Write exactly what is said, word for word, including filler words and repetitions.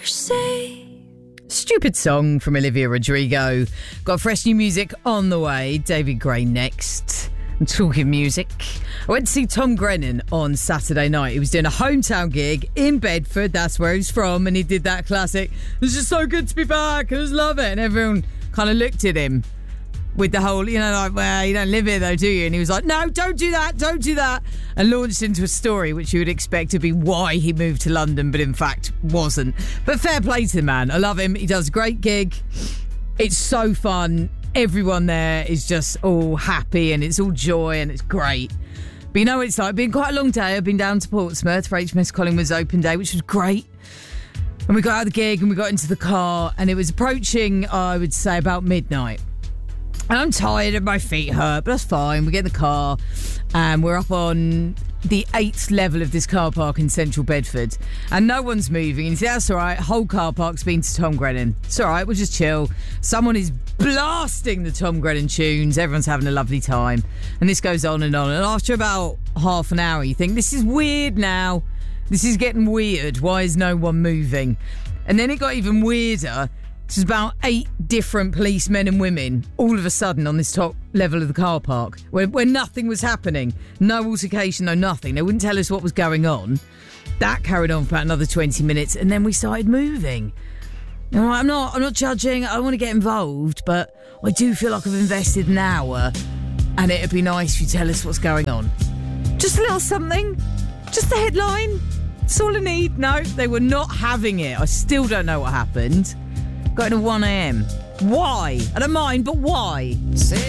Say. Stupid song from Olivia Rodrigo. Got fresh new music on the way. David Gray next. And talking music, I went to see Tom Grennan on Saturday night. He was doing a hometown gig in Bedford. That's where he's from. And he did that classic, "It's just so good to be back. I just love it." And everyone kind of looked at him with the whole, you know, like, "Well, you don't live here though, do you?" And he was like, "No, don't do that, don't do that." And launched into a story which you would expect to be why he moved to London, but in fact wasn't. But fair play to the man. I love him. He does a great gig. It's so fun. Everyone there is just all happy and it's all joy and it's great. But you know what it's like? It's been quite a long day. I've been down to Portsmouth for H M S Collingwood's open day, which was great. And we got out of the gig and we got into the car and it was approaching, I would say, about midnight. And I'm tired and my feet hurt, but that's fine. We get in the car and we're up on the eighth level of this car park in central Bedford and no one's moving. And you say, that's all right, whole car park's been to Tom Grennan. It's all right, we'll just chill. Someone is blasting the Tom Grennan tunes. Everyone's having a lovely time. And this goes on and on. And after about half an hour, you think, this is weird now. This is getting weird. Why is no one moving? And then it got even weirder. There's about eight different policemen and women all of a sudden on this top level of the car park where, where nothing was happening. No altercation, no nothing. They wouldn't tell us what was going on. That carried on for about another twenty minutes and then we started moving. Now, I'm not I'm not judging. I don't want to get involved, but I do feel like I've invested an hour and it'd be nice if you tell us what's going on. Just a little something. Just the headline. That's all I need. No, they were not having it. I still don't know what happened. Got in at one a.m. Why? I don't mind, but why?